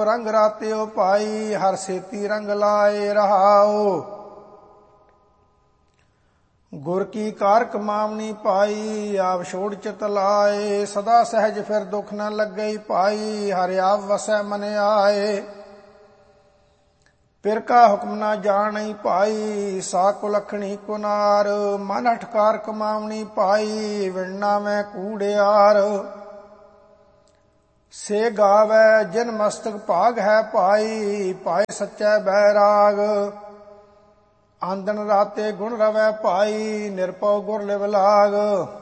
रंग रात्यो पाई, हर सेती रंग लाए रहाओ। गुर की कार कमावनी पाई, आप छोड़ चित लाए, सदा सहज फिर दुख न लग गई पाई, हर आप वसै मन आए। पिर का हुक्म न जानी पाई, साको लखनी कुनार, मन हठकार कमावनी पाई, विणना में कूड़ियार। से गावै जिन मस्तक भाग है पाई, पाए सच्चै बैराग, आंदन राते गुण रवै पाई, निरपौ गुर लिव लाग।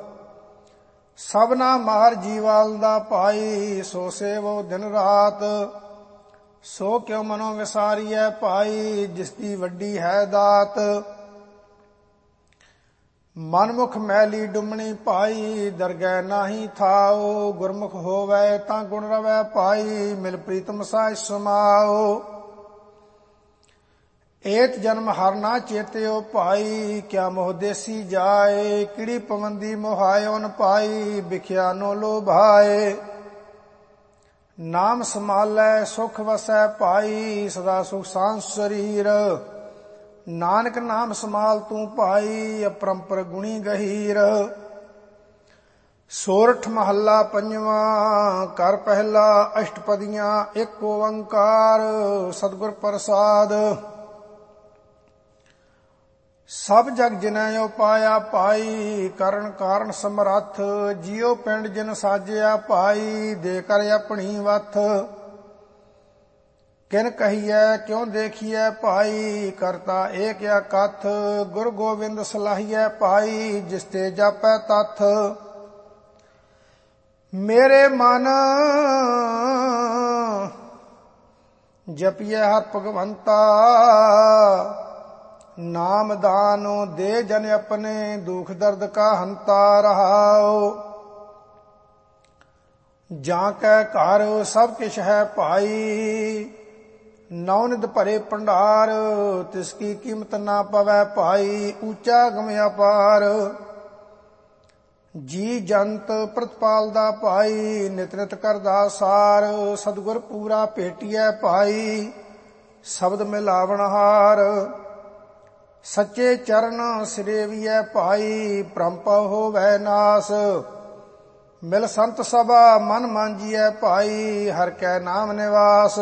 सबना मार जीवाल दा पाई, सो सेवो दिन रात, सो क्यों मनो विसारियै पाई, जिसकी वड्डी है दात। मनमुख मैली डुमणी पाई, दरगह नाही थाओ, गुरमुख होवै तां गुण रवै पाई, मिल प्रीतम साज समाओ। एत जन्म हर ना चेत्यो पाई, क्या मोह देसी जाए, किड़ी पवंदी मोहायो न पाई, बिख्या नो लोभाए। नाम समालै सुख वसै पाई, सदा सुख सांस शरीर, नानक नाम समाल तू पाई, अपरंपर गुणी गहीर। सोरठ महला पंजवा, कर पहला अष्टपदियां, एक ओंकार, सतगुर प्रसाद। सब जग जिनै पाया पाई, करण कारण समरथ, जियो पिंड जिन साजिया पाई, दे कर अपनी वथ। किन कहिए क्यों देखिए पाई, करता एक या कथ, गुरु गोविंद सलाहिए पाई, जिसते जापै तथ। मेरे मन जपिए हर भगवंता, नाम दानो दे जन अपने, दुख दर्द का हंता रहाओ। जाकै घर सब किश है पाई, नौनिध भरे भंडार, तिसकी कीमत ना पवै पाई, ऊंचा गम अपार। जी जंत प्रतिपाल दा पाई, नित नित करदा सार, सतगुर पूरा भेटिए पाई, शब्द मिलावण हार। सच्चे चरण सिरेविए पाई, परंपा होवै नास, मिल संत सभा मन मांजिए पाई, हर कै नाम निवास।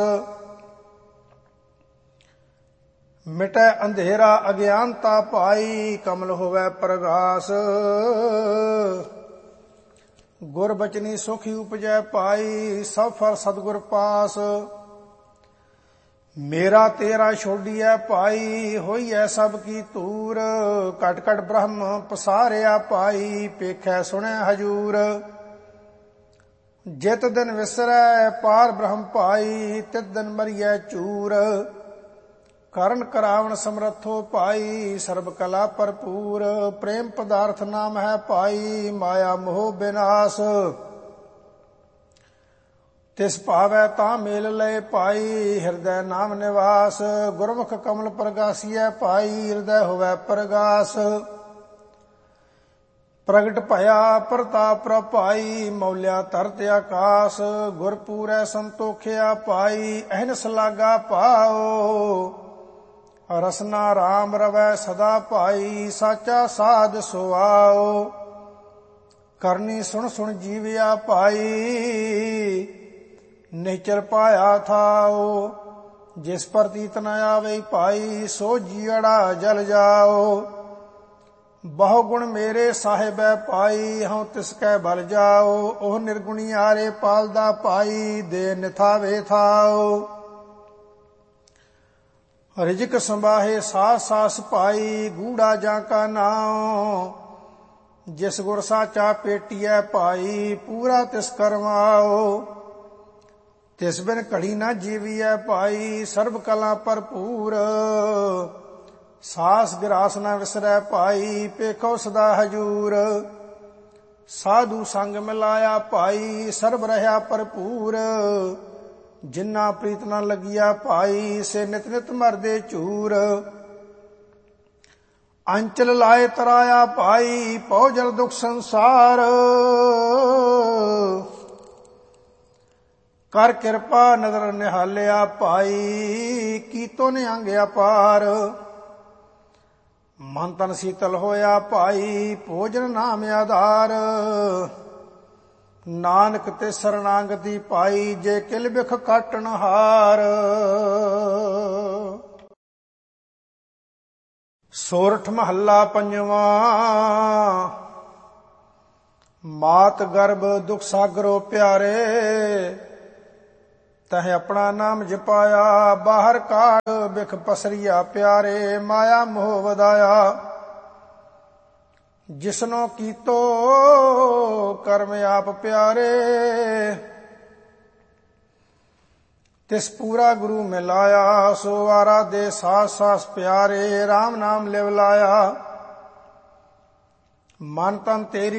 मिटै अंधेरा अज्ञानता पाई, कमल होवै प्रगास, गुर बचनी सुखी उपजै पाई, सब फल सतगुर पास। मेरा तेरा छोड़िए पाई, होइए सब की तूर, कट कट ब्रह्म पसारिया पाई, पेखै सुनै हजूर। जित दिन विसरै पार ब्रह्म पाई, तित दिन मरिए चूर, करण करावण समरथो पाई, सर्ब कला भरपूर, प्रेम पदार्थ नाम है पाई, माया मोह विनाश। तिस भावै तां मेल लय पाई, हिरदय नाम निवास, गुरमुख कमल प्रगासिए पाई, हृदय होवै प्रगास। प्रगट भया प्रताप प्रभाई, मौल्या तरत आकाश, गुरपूरै संतोखिया पाई, अहनस लागा पाओ, रसना राम रवै सदा पाई, साचा साध सुआओ। करनी सुन सुन जीविया पाई, निचर पाया थाओ, जिस प्रतीत न आवे पाई, सो जीअड़ा जल जाओ। बहु गुण मेरे साहिबै पाई, हूँ तिसकै बल जाओ, ओह निर्गुणी आरे पालदा पाई, दे निथावे थाओ। रिजक संभाहे सास सास पाई, गूढ़ा जाका नाम, जिस गुर साचा पेटिए पाई, पूरा तिस करवाओ। तिस बिन घड़ी न जीविए पाई, सर्ब कला भरपूर, सास गिरास न विसरै पाई, पेखो सदा हजूर। साधु संग मिलाया पाई, सर्ब रहा भरपूर, जिन्ना प्रीत न लगिया पाई, से नित नित मरदे चूर। अंचल लाए तराया पाई, पौजल दुख संसार, जिस गुर साचा पेटिए पाई, पूरा तिस करवाओ। तिस बिन घड़ी न जीविए पाई, सर्ब कला भरपूर, सास गिरास न विसरै पाई, पेखो सदा हजूर। साधु संग मिलाया पाई, सर्ब रहा भरपूर, जिन्ना प्रीत न लगिया पाई, से नित नित मरदे चूर। अंचल लाए तराया पाई, पौजल दुख संसार, ਕਰ ਕਿਰਪਾ ਨਦਰ ਨਿਹਾਲਿਆ ਭਾਈ, ਕੀਤੋ ਨਿਹੰਗ ਅਪਾਰ। ਮਨ ਤਨ ਸੀਤਲ ਹੋਇਆ ਭਾਈ, ਭੋਜਨ ਨਾਮ ਆਧਾਰ। ਨਾਨਕ ਤੇ ਸਰਨਾਗਤੀ ਪਾਈ, ਜੇ ਕਿਲ ਬਿਖ ਕਾਟਣ ਹਾਰ। ਸੋਰਠ ਮਹੱਲਾ ਪੰਜਵਾਂ। ਮਾਤ ਗਰਭ ਦੁਖ ਸਾਗਰੋ ਪਿਆਰੇ, ਤਹ ਆਪਣਾ ਨਾਮ ਜਪਾਇਆ। ਬਾਹਰ ਕਾੜ ਬਿਖ ਪਸਰੀਆ ਪਿਆਰੇ, ਮਾਇਆ ਮੋਹ ਵਧਾਇਆ। ਜਿਸਨੋ ਕੀਤੋ ਕਰਮ ਆਪ ਪਿਆਰੇ, ਤਿਸ ਪੂਰਾ ਗੁਰੂ ਮਿਲਾਇਆ। ਸੋ ਆਰਾ ਦੇ ਸਾਸ ਸਾਸ ਪਿਆਰੇ, RAM ਨਾਮ ਲਿਵ ਲਾਇਆ। ਮਨ ਤਨ ਤੇਰੀ